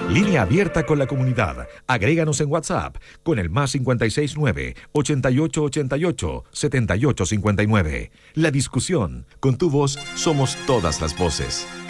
Línea abierta con la comunidad. Agréganos en WhatsApp con el +569 8888 7859. La discusión. Con tu voz somos todas las voces.